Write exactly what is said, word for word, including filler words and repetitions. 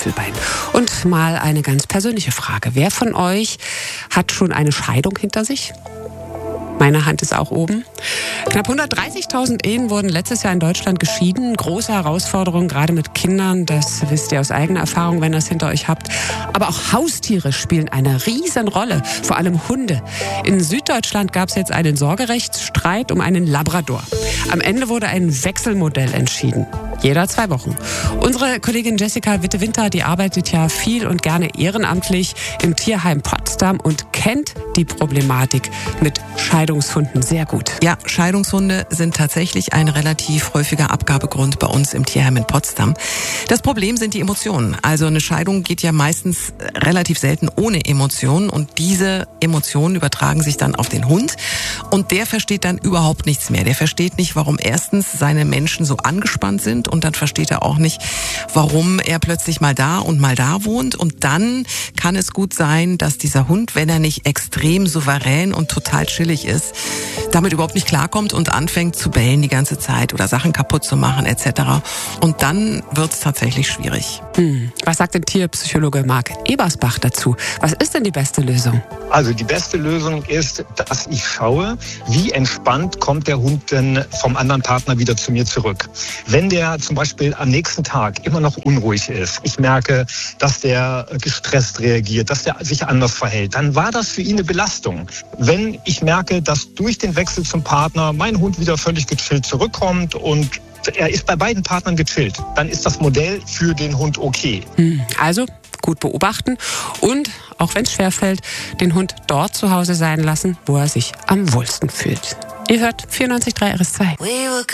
Bein. Und mal eine ganz persönliche Frage. Wer von euch hat schon eine Scheidung hinter sich? Meine Hand ist auch oben. Knapp hundertdreißigtausend Ehen wurden letztes Jahr in Deutschland geschieden. Große Herausforderung, gerade mit Kindern. Das wisst ihr aus eigener Erfahrung, wenn ihr das hinter euch habt. Aber auch Haustiere spielen eine Riesenrolle, vor allem Hunde. In Süddeutschland gab es jetzt einen Sorgerechtsstreit um einen Labrador. Am Ende wurde ein Wechselmodell entschieden. Jeder zwei Wochen. Unsere Kollegin Jessica Witte-Winter, die arbeitet ja viel und gerne ehrenamtlich im Tierheim Potsdam und kennt die Problematik mit Scheidungshunden sehr gut. Ja, Scheidungshunde sind tatsächlich ein relativ häufiger Abgabegrund bei uns im Tierheim in Potsdam. Das Problem sind die Emotionen. Also eine Scheidung geht ja meistens relativ selten ohne Emotionen und diese Emotionen übertragen sich dann auf den Hund und der versteht dann überhaupt nichts mehr. Der versteht nicht, warum erstens seine Menschen so angespannt sind und dann versteht er auch nicht, warum er plötzlich mal da und mal da wohnt. Und dann kann es gut sein, dass dieser Hund, wenn er nicht extrem souverän und total chillig ist, damit überhaupt nicht klarkommt und anfängt zu bellen die ganze Zeit oder Sachen kaputt zu machen et cetera. Und dann wird es tatsächlich schwierig. Hm. Was sagt denn Tierpsychologe Marc Ebersbach dazu? Was ist denn die beste Lösung? Also die beste Lösung ist, dass ich schaue, wie entspannt kommt der Hund denn vom anderen Partner wieder zu mir zurück. Wenn der zum Beispiel am nächsten Tag immer noch unruhig ist, ich merke, dass der gestresst reagiert, dass der sich anders verhält, dann war das für ihn eine Belastung. Wenn ich merke, dass durch den Wechsel zum Partner mein Hund wieder völlig gechillt zurückkommt und er ist bei beiden Partnern gechillt, dann ist das Modell für den Hund okay. Also gut beobachten und, auch wenn es schwerfällt, den Hund dort zu Hause sein lassen, wo er sich am wohlsten fühlt. Ihr hört vierundneunzig Komma drei R S zwei.